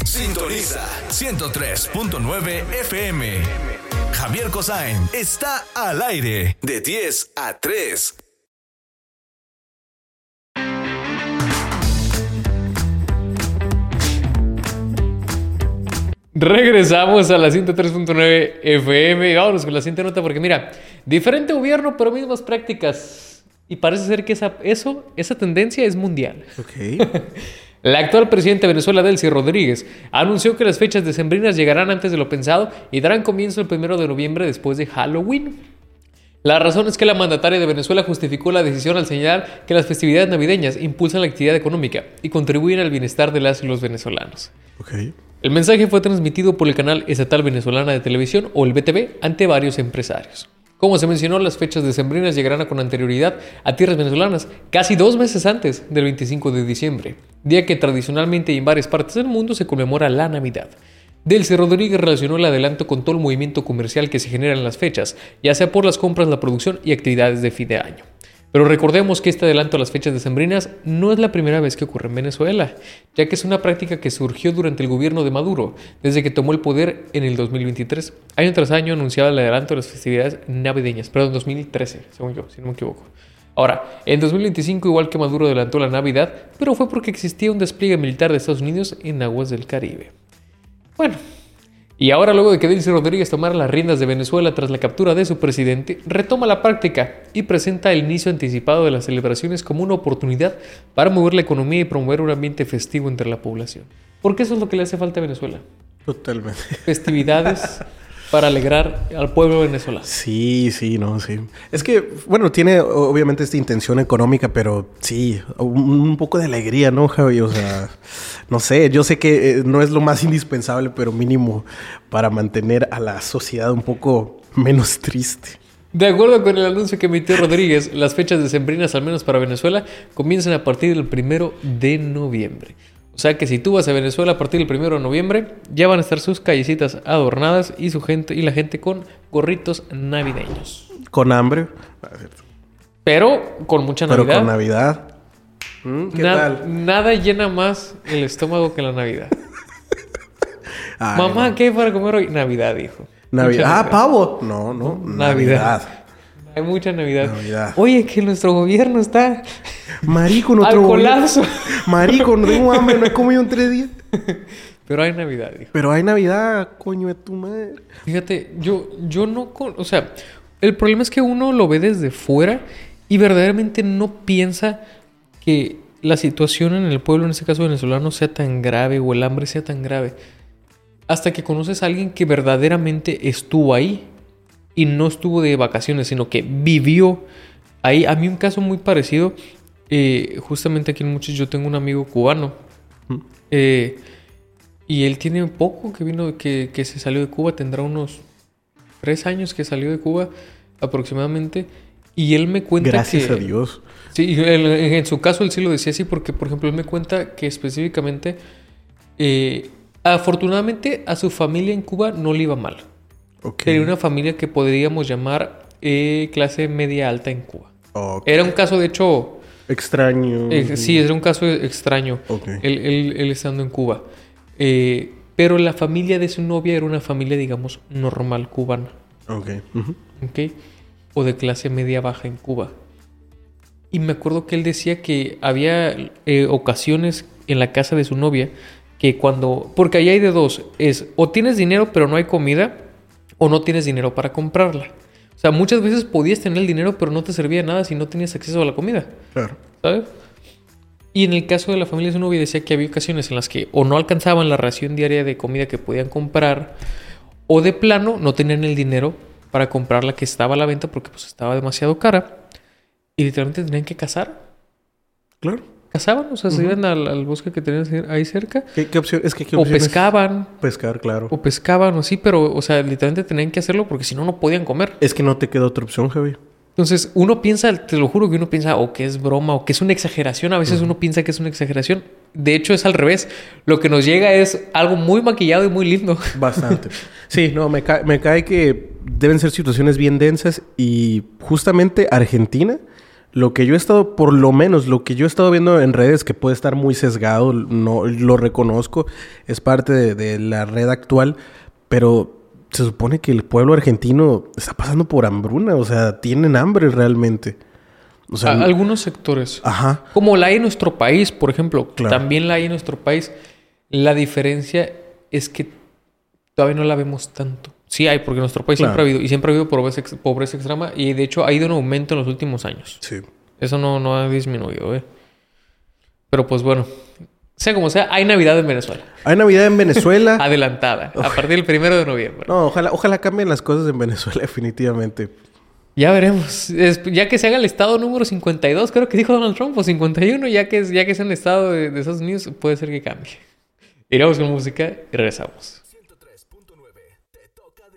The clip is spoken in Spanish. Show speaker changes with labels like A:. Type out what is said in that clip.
A: Sintoniza 103.9 FM. Javier Kosain está al aire de 10 a 3.
B: Regresamos a la 103.9 FM. Vámonos con la siguiente nota porque mira, diferente gobierno pero mismas prácticas. Y parece ser que esa tendencia es mundial.
C: Ok.
B: La actual presidenta de Venezuela, Delcy Rodríguez, anunció que las fechas decembrinas llegarán antes de lo pensado y darán comienzo el 1 de noviembre después de Halloween. La razón es que la mandataria de Venezuela justificó la decisión al señalar que las festividades navideñas impulsan la actividad económica y contribuyen al bienestar de las y los venezolanos.
C: Ok.
B: El mensaje fue transmitido por el canal estatal venezolana de televisión o el BTV ante varios empresarios. Como se mencionó, las fechas decembrinas llegarán con anterioridad a tierras venezolanas, casi 2 meses antes del 25 de diciembre, día que tradicionalmente y en varias partes del mundo se conmemora la Navidad. Delcy Rodríguez relacionó el adelanto con todo el movimiento comercial que se genera en las fechas, ya sea por las compras, la producción y actividades de fin de año. Pero recordemos que este adelanto a las fechas decembrinas no es la primera vez que ocurre en Venezuela, ya que es una práctica que surgió durante el gobierno de Maduro, desde que tomó el poder en el 2023. Año tras año anunciaba el adelanto de las festividades navideñas, 2013, según yo, si no me equivoco. Ahora, en 2025, igual que Maduro adelantó la Navidad, pero fue porque existía un despliegue militar de Estados Unidos en aguas del Caribe. Bueno, y ahora luego de que Delcy Rodríguez tomara las riendas de Venezuela tras la captura de su presidente, retoma la práctica y presenta el inicio anticipado de las celebraciones como una oportunidad para mover la economía y promover un ambiente festivo entre la población. Porque eso es lo que le hace falta a Venezuela.
C: Totalmente.
B: Festividades para alegrar al pueblo venezolano.
C: Sí. Es que, bueno, tiene obviamente esta intención económica, pero sí, un poco de alegría, ¿no, Javi? O sea, no sé, yo sé que no es lo más indispensable, pero mínimo para mantener a la sociedad un poco menos triste.
B: De acuerdo con el anuncio que emitió Rodríguez, las fechas decembrinas, al menos para Venezuela, comienzan a partir del 1 de noviembre. O sea que si tú vas a Venezuela a partir del 1 de noviembre, ya van a estar sus callecitas adornadas y su gente y la gente con gorritos navideños.
C: Con hambre.
B: Pero con mucha Navidad.
C: Pero con Navidad. ¿Qué tal?
B: Nada llena más el estómago que la Navidad.
C: Ay,
B: Mamá,
C: no.
B: ¿qué hay para comer hoy? Navidad, hijo.
C: Navidad. Pavo. No. Navidad.
B: Hay mucha Navidad.
C: Navidad.
B: Oye, que nuestro gobierno está...
C: Marico, no
B: al colapso.
C: Marico, no tengo hambre, no he comido en 3 días.
B: Pero hay Navidad, hijo.
C: Pero hay Navidad, coño de tu madre.
B: Fíjate, yo no... O sea, el problema es que uno lo ve desde fuera y verdaderamente no piensa que la situación en el pueblo, en este caso venezolano, sea tan grave o el hambre sea tan grave. Hasta que conoces a alguien que verdaderamente estuvo ahí y no estuvo de vacaciones, sino que vivió ahí. A mí un caso muy parecido, justamente aquí en Muchis yo tengo un amigo cubano. Y él tiene poco que vino, que se salió de Cuba. Tendrá unos 3 años que salió de Cuba aproximadamente. Y él me cuenta
C: Gracias a Dios.
B: Sí, en su caso él sí lo decía así porque, por ejemplo, él me cuenta que específicamente, afortunadamente a su familia en Cuba no le iba mal.
C: Okay.
B: Tenía una familia que podríamos llamar clase media alta en Cuba.
C: Okay.
B: Era un caso, de hecho...
C: Extraño.
B: Sí, era un caso extraño.
C: Okay.
B: Él estando en Cuba. Pero la familia de su novia era una familia, digamos, normal cubana.
C: Ok.
B: ¿Ok? O de clase media baja en Cuba. Y me acuerdo que él decía que había ocasiones en la casa de su novia que cuando... Porque ahí hay de dos. Es o tienes dinero pero no hay comida, o no tienes dinero para comprarla. O sea, muchas veces podías tener el dinero pero no te servía de nada si no tenías acceso a la comida.
C: Claro.
B: ¿Sabes? Y en el caso de la familia de su novia decía que había ocasiones en las que o no alcanzaban la ración diaria de comida que podían comprar, o de plano no tenían el dinero para comprar la que estaba a la venta porque pues estaba demasiado cara. Y literalmente tenían que cazar.
C: Claro.
B: Cazaban, o sea, se iban al bosque que tenían ahí cerca.
C: ¿Qué opción? Es que ¿qué
B: o
C: opciones?
B: pescaban.
C: Pescar, claro.
B: O pescaban o así, pero, o sea, literalmente tenían que hacerlo porque si no, no podían comer.
C: Es que no te queda otra opción, Javi.
B: Entonces, uno piensa, te lo juro que uno piensa o que es broma o que es una exageración. A veces uno piensa que es una exageración. De hecho, es al revés. Lo que nos llega es algo muy maquillado y muy lindo.
C: Bastante. Sí, no, me cae que deben ser situaciones bien densas y justamente Argentina Lo que yo he estado, por lo menos lo que yo he estado viendo en redes, que puede estar muy sesgado, no lo reconozco, es parte de la red actual, pero se supone que el pueblo argentino está pasando por hambruna, o sea, tienen hambre realmente. O sea,
B: algunos sectores.
C: Ajá.
B: Como la hay en nuestro país, por ejemplo.
C: Claro.
B: También la hay en nuestro país. La diferencia es que todavía no la vemos tanto. Sí hay, porque en nuestro país siempre ha habido. Y siempre ha habido pobreza extrema. Y de hecho ha ido en aumento en los últimos años.
C: Sí.
B: Eso no ha disminuido, Pero pues bueno. Sea como sea, hay Navidad en Venezuela.
C: Hay Navidad en Venezuela.
B: Adelantada. A partir del 1 de noviembre.
C: No, ojalá cambien las cosas en Venezuela definitivamente.
B: Ya veremos. Ya que se haga el estado número 52, creo que dijo Donald Trump, o 51, ya que sea el estado de Estados Unidos, puede ser que cambie. Iremos con música y regresamos.